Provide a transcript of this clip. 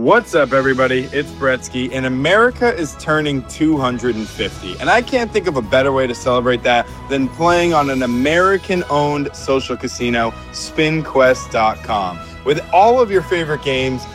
What's up, everybody? It's Bretsky, and America is turning 250. And I can't think of a better way to celebrate that than playing on an American-owned social casino, SpinQuest.com. With all of your favorite games,